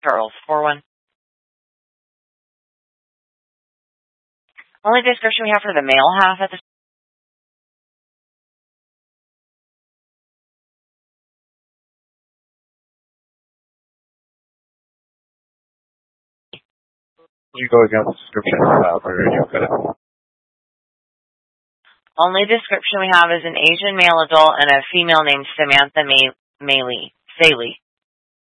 Charles, 4-1. Only description we have for the male half at the You go against the description for radio cut. only description we have is an Asian male adult and a female named Samantha Saley.